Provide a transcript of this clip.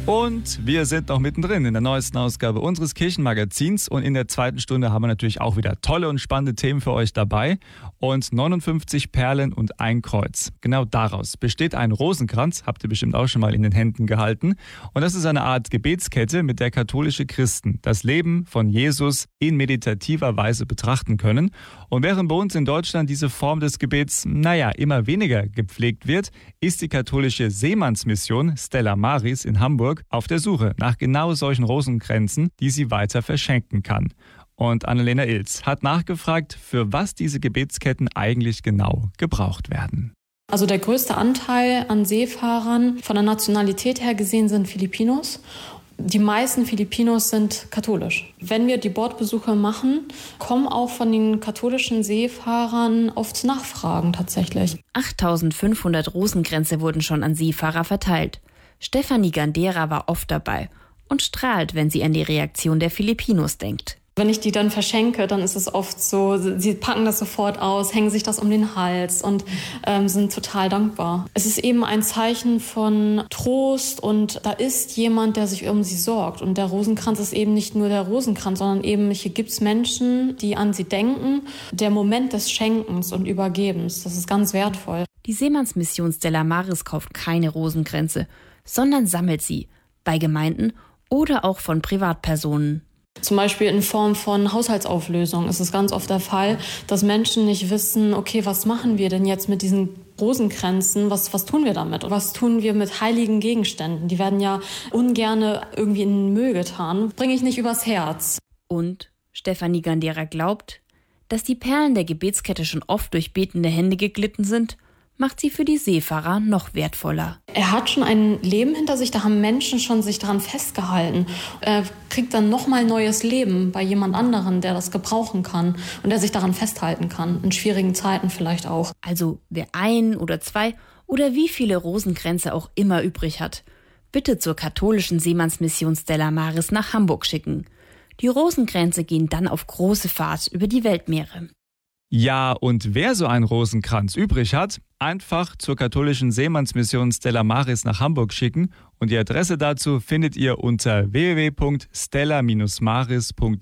Und wir sind noch mittendrin in der neuesten Ausgabe unseres Kirchenmagazins. Und in der zweiten Stunde haben wir natürlich auch wieder tolle und spannende Themen für euch dabei. Und 59 Perlen und ein Kreuz. Genau daraus besteht ein Rosenkranz, habt ihr bestimmt auch schon mal in den Händen gehalten. Und das ist eine Art Gebetskette, mit der katholische Christen das Leben von Jesus in meditativer Weise betrachten können. Und während bei uns in Deutschland diese Form des Gebets, immer weniger gepflegt wird, ist die katholische Seemannsmission Stella Maris in Hamburg auf der Suche nach genau solchen Rosenkränzen, die sie weiter verschenken kann. Und Annalena Ilz hat nachgefragt, für was diese Gebetsketten eigentlich genau gebraucht werden. Also der größte Anteil an Seefahrern von der Nationalität her gesehen sind Filipinos. Die meisten Filipinos sind katholisch. Wenn wir die Bordbesuche machen, kommen auch von den katholischen Seefahrern oft Nachfragen tatsächlich. 8.500 Rosenkränze wurden schon an Seefahrer verteilt. Stefanie Gandera war oft dabei und strahlt, wenn sie an die Reaktion der Filipinos denkt. Wenn ich die dann verschenke, dann ist es oft so, sie packen das sofort aus, hängen sich das um den Hals und sind total dankbar. Es ist eben ein Zeichen von Trost und da ist jemand, der sich um sie sorgt. Und der Rosenkranz ist eben nicht nur der Rosenkranz, sondern eben hier gibt es Menschen, die an sie denken. Der Moment des Schenkens und Übergebens, das ist ganz wertvoll. Die Seemannsmission Stella Maris kauft keine Rosenkränze, sondern sammelt sie bei Gemeinden oder auch von Privatpersonen. Zum Beispiel in Form von Haushaltsauflösung ist es ganz oft der Fall, dass Menschen nicht wissen, okay, was machen wir denn jetzt mit diesen Rosenkränzen, was tun wir damit? Was tun wir mit heiligen Gegenständen? Die werden ja ungerne irgendwie in den Müll getan. Bringe ich nicht übers Herz. Und Stefanie Gandera glaubt, dass die Perlen der Gebetskette schon oft durch betende Hände geglitten sind, macht sie für die Seefahrer noch wertvoller. Er hat schon ein Leben hinter sich, da haben Menschen schon sich daran festgehalten. Er kriegt dann nochmal neues Leben bei jemand anderen, der das gebrauchen kann und der sich daran festhalten kann, in schwierigen Zeiten vielleicht auch. Also wer 1 oder 2 oder wie viele Rosenkränze auch immer übrig hat, bitte zur katholischen Seemannsmission Stella Maris nach Hamburg schicken. Die Rosenkränze gehen dann auf große Fahrt über die Weltmeere. Ja, und wer so einen Rosenkranz übrig hat, einfach zur katholischen Seemannsmission Stella Maris nach Hamburg schicken und die Adresse dazu findet ihr unter www.stella-maris.de.